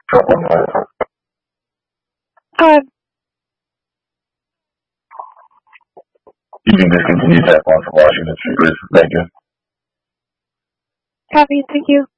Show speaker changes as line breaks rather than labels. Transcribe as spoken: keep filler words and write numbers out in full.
Um,
You can discontinue that one for Washington Street, please. Thank you.
copy, thank you.